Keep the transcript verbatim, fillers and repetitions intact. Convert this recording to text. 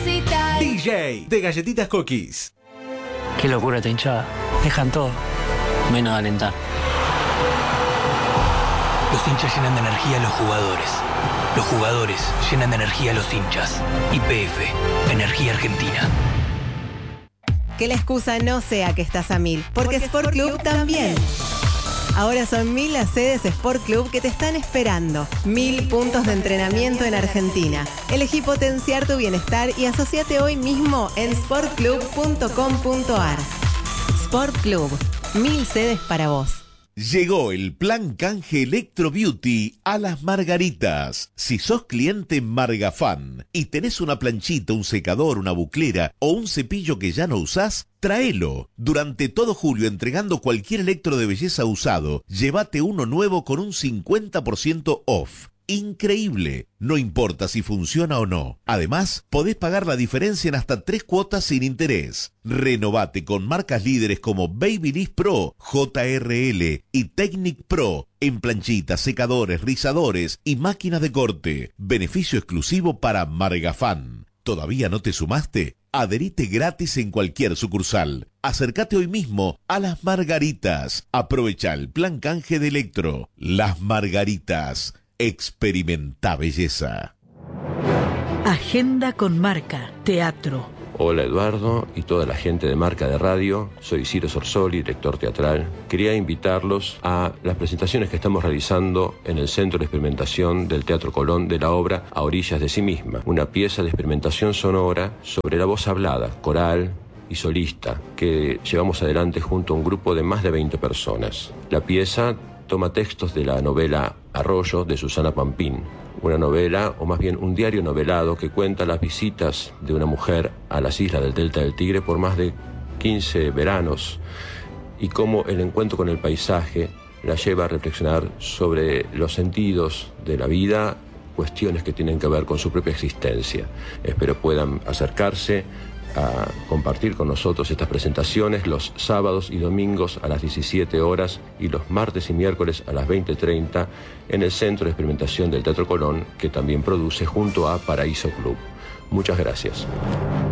recital. D J de Galletitas Cookies. Qué locura esta hinchada. Dejan todo, menos alentar. Los hinchas llenan de energía a los jugadores. Los jugadores llenan de energía a los hinchas. Y P F, Energía Argentina. Que la excusa no sea que estás a mil, porque, porque Sport Club, Club también. Ahora son mil las sedes Sport Club que te están esperando. Mil puntos de entrenamiento en Argentina. Elegí potenciar tu bienestar y asociate hoy mismo en sport club punto com punto ar. Sport Club, mil sedes para vos. Llegó el plan canje Electro Beauty a Las Margaritas. Si sos cliente Margafan y tenés una planchita, un secador, una buclera o un cepillo que ya no usás, tráelo. Durante todo julio, entregando cualquier electro de belleza usado, llévate uno nuevo con un cincuenta por ciento off. Increíble, no importa si funciona o no. Además, podés pagar la diferencia en hasta tres cuotas sin interés. Renovate con marcas líderes como Babyliss Pro, J R L y Technic Pro en planchitas, secadores, rizadores y máquinas de corte. Beneficio exclusivo para Margafan. ¿Todavía no te sumaste? Adherite gratis en cualquier sucursal. Acércate hoy mismo a Las Margaritas. Aprovecha el plan canje de Electro. Las Margaritas. Experimenta belleza. Agenda con Marca, teatro. Hola Eduardo y toda la gente de Marca de Radio, soy Ciro Sorsoli, director teatral. Quería invitarlos a las presentaciones que estamos realizando en el Centro de Experimentación del Teatro Colón de la obra A Orillas de sí misma, una pieza de experimentación sonora sobre la voz hablada, coral y solista, que llevamos adelante junto a un grupo de más de veinte personas. La pieza toma textos de la novela Arroyo de Susana Pampín, una novela, o más bien un diario novelado que cuenta las visitas de una mujer a las islas del Delta del Tigre por más de quince veranos y cómo el encuentro con el paisaje la lleva a reflexionar sobre los sentidos de la vida, cuestiones que tienen que ver con su propia existencia. Espero puedan acercarse a compartir con nosotros estas presentaciones los sábados y domingos a las diecisiete horas y los martes y miércoles a las veinte treinta en el Centro de Experimentación del Teatro Colón, que también produce junto a Paraíso Club. Muchas gracias.